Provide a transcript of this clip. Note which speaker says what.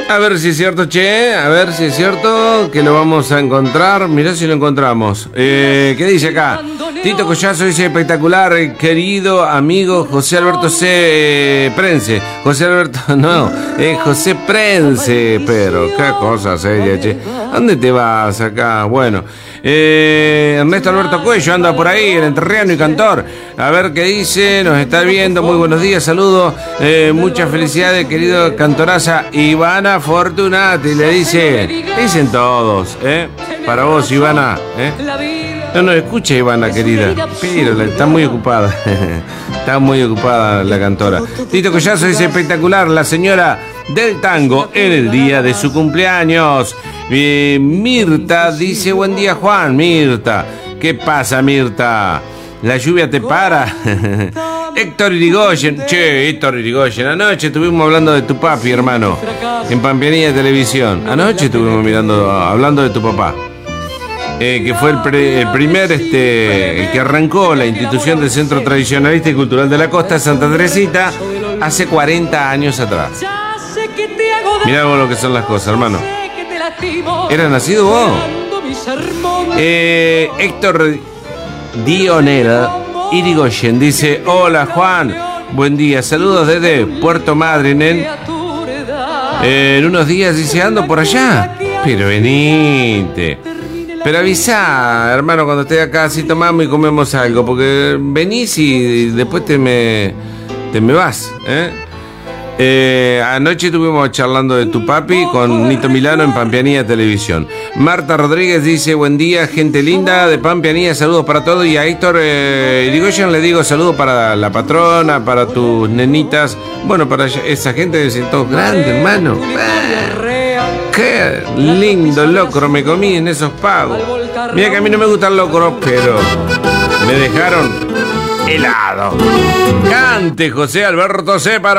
Speaker 1: A ver si es cierto, che. A ver si es cierto que lo vamos a encontrar. Mirá si lo encontramos. ¿Qué dice acá? Tito Collazo dice espectacular, querido amigo José Alberto C. Prense. José Alberto, no, es José Prense, pero qué cosa seria, che. ¿Dónde te vas acá? Bueno, Ernesto Alberto Cuello anda por ahí, el entrerriano y cantor. A ver qué dice, nos está viendo. Muy buenos días, saludos. Muchas felicidades, querido cantoraza Ivana Fortunati. Le dicen todos, para vos, Ivana, No, escucha, Ivana, querida. Pero está muy ocupada. Está muy ocupada la cantora. Tito Collazo dice espectacular, la señora del tango en el día de su cumpleaños. Mirta dice buen día, Juan. Mirta, ¿qué pasa, Mirta? ¿La lluvia te para? Héctor Irigoyen. Che, Héctor Irigoyen, anoche estuvimos hablando de tu papi, hermano, en Pampeanía Televisión. Anoche estuvimos hablando de tu papá. Que fue el primer, el que arrancó la institución del Centro Tradicionalista y Cultural de la Costa, Santa Teresita, hace 40 años atrás. Mirá vos lo que son las cosas, hermano. ¿Eras nacido vos? Héctor Dionel Irigoyen dice: hola, Juan, buen día, saludos desde Puerto Madryn. En unos días dice, ando por allá. Pero venite. Pero avisá, hermano, cuando esté acá, si tomamos y comemos algo, porque venís y después te me vas, Anoche estuvimos charlando de tu papi con Nito Milano en Pampeanía Televisión. Marta Rodríguez dice, buen día, gente linda de Pampeanía, saludos para todos. Y a Héctor Irigoyen le digo saludos para la patrona, para tus nenitas. Bueno, para esa gente de todos grandes, hermano. Qué lindo locro me comí en esos pagos. Mira que a mí no me gusta el locro, pero me dejaron helado. Cante José Alberto C. para